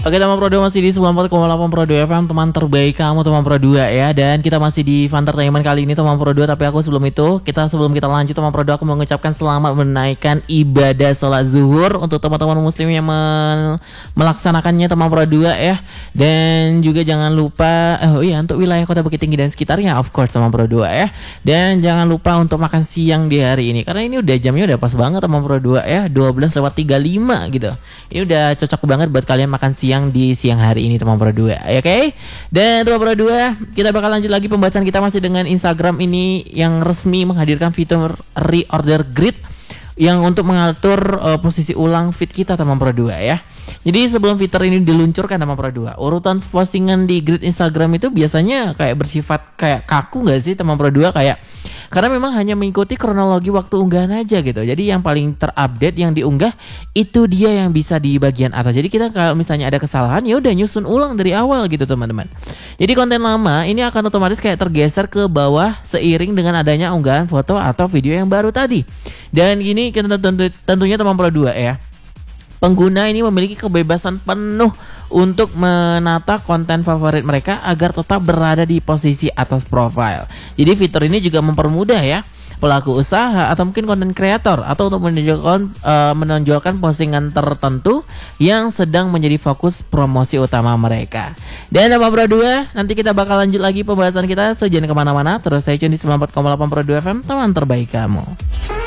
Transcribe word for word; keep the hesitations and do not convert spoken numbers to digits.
Oke teman Pro dua masih di sembilan puluh empat koma delapan Pro dua F M, teman terbaik kamu teman Pro dua ya. Dan kita masih di Fantertainment kali ini teman Pro dua. Tapi aku sebelum itu, kita sebelum kita lanjut teman Pro dua, aku mengucapkan selamat menaikkan ibadah sholat zuhur untuk teman-teman muslim yang men melaksanakannya teman Pro dua ya. Dan juga jangan lupa, oh iya, untuk wilayah Kota Bukit Tinggi dan sekitarnya of course teman Pro dua ya. Dan jangan lupa untuk makan siang di hari ini, karena ini udah jamnya udah pas banget teman Pro dua ya, dua belas lewat tiga puluh lima gitu. Ini udah cocok banget buat kalian makan siang yang di siang hari ini teman Pro dua, oke? Okay? Dan teman Pro dua, kita bakal lanjut lagi pembahasan kita masih dengan Instagram ini yang resmi menghadirkan fitur reorder grid yang untuk mengatur uh, posisi ulang feed kita teman Pro dua ya. Jadi sebelum fitur ini diluncurkan teman Pro dua, urutan postingan di grid Instagram itu biasanya kayak bersifat kayak kaku nggak sih teman Pro dua, kayak karena memang hanya mengikuti kronologi waktu unggahan aja gitu. Jadi yang paling terupdate yang diunggah itu dia yang bisa di bagian atas. Jadi kita kalau misalnya ada kesalahan ya udah nyusun ulang dari awal gitu teman-teman. Jadi konten lama ini akan otomatis kayak tergeser ke bawah seiring dengan adanya unggahan foto atau video yang baru tadi. Dan ini kita tentu, tentunya teman Pro dua ya, pengguna ini memiliki kebebasan penuh untuk menata konten favorit mereka agar tetap berada di posisi atas profile. Jadi fitur ini juga mempermudah ya pelaku usaha atau mungkin konten kreator atau untuk menonjolkan uh, menonjolkan postingan tertentu yang sedang menjadi fokus promosi utama mereka. Dan teman Pro dua, nanti kita bakal lanjut lagi pembahasan kita, so jangan kemana-mana, terus stay tune di sembilan puluh empat koma delapan Pro dua F M, teman terbaik kamu.